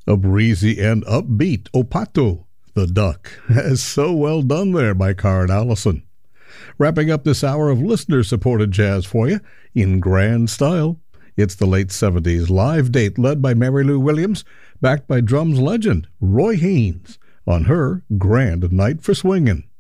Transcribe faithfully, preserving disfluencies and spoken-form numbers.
A breezy and upbeat O Pato, the duck, as so well done there by Card Allison. Wrapping up this hour of listener-supported jazz for you in grand style, it's the late seventies live date led by Mary Lou Williams, backed by drums legend Roy Haynes on her Grand Night for Swingin'.